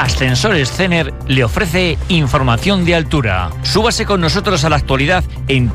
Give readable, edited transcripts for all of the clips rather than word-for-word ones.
Ascensores Cener le ofrece información de altura. Súbase con nosotros a la actualidad en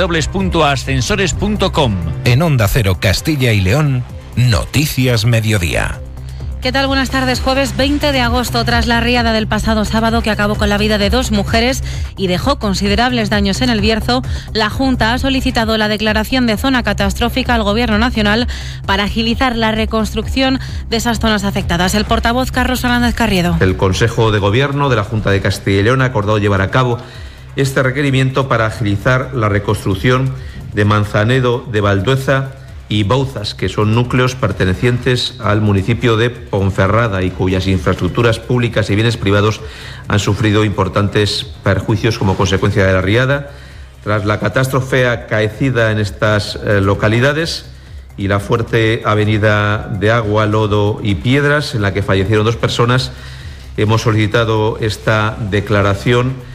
www.ascensores.com. En Onda Cero Castilla y León, Noticias Mediodía. ¿Qué tal? Buenas tardes. Jueves 20 de agosto, tras la riada del pasado sábado que acabó con la vida de 2 mujeres y dejó considerables daños en el Bierzo, la Junta ha solicitado la declaración de zona catastrófica al Gobierno Nacional para agilizar la reconstrucción de esas zonas afectadas. El portavoz Carlos Fernández Carriedo. El Consejo de Gobierno de la Junta de Castilla y León ha acordado llevar a cabo este requerimiento para agilizar la reconstrucción de Manzanedo de Valdueza y Bouzas, que son núcleos pertenecientes al municipio de Ponferrada y cuyas infraestructuras públicas y bienes privados han sufrido importantes perjuicios como consecuencia de la riada. Tras la catástrofe acaecida en estas localidades y la fuerte avenida de agua, lodo y piedras en la que fallecieron 2 personas, hemos solicitado esta declaración.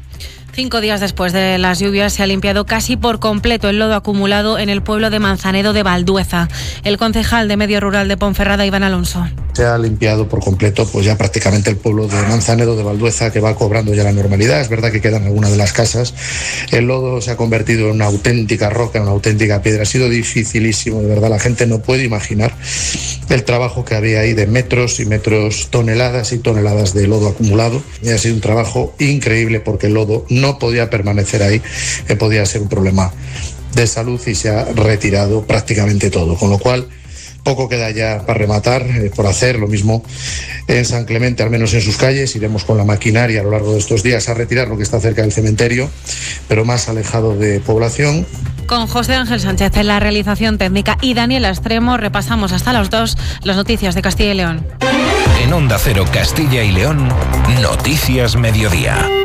5 días después de las lluvias se ha limpiado casi por completo el lodo acumulado en el pueblo de Manzanedo de Valdueza. El concejal de Medio Rural de Ponferrada, Iván Alonso. Se ha limpiado por completo pues ya prácticamente el pueblo de Manzanedo de Valdueza, que va cobrando ya la normalidad. Es verdad que quedan algunas de las casas. El lodo se ha convertido en una auténtica roca, en una auténtica piedra. Ha sido dificilísimo, de verdad. La gente no puede imaginar el trabajo que había ahí de metros y metros, toneladas y toneladas de lodo acumulado. Y ha sido un trabajo increíble porque el lodo no podía permanecer ahí, podía ser un problema de salud y se ha retirado prácticamente todo, con lo cual poco queda ya para rematar, por hacer. Lo mismo en San Clemente, al menos en sus calles. Iremos con la maquinaria a lo largo de estos días a retirar lo que está cerca del cementerio, pero más alejado de población. Con José Ángel Sánchez en la realización técnica y Daniela Extremo, repasamos hasta las 2 las noticias de Castilla y León. En Onda Cero Castilla y León, Noticias Mediodía.